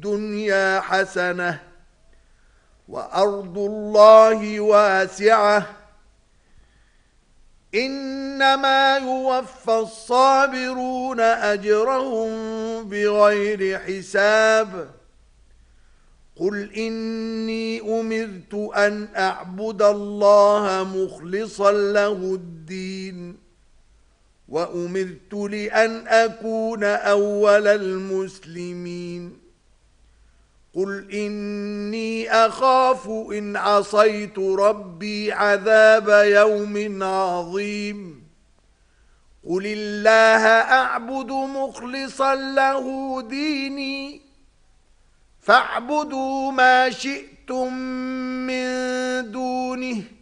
الدنيا حسنة وأرض الله واسعة إنما يوفى الصابرون أجرهم بغير حساب قل إني أمرت أن أعبد الله مخلصا له الدين وأمرت لأن أكون أول المسلمين قل إني أخاف إن عصيت ربي عذاب يوم عظيم قل الله أعبد مخلصا له ديني فاعبدوا ما شئتم من دونه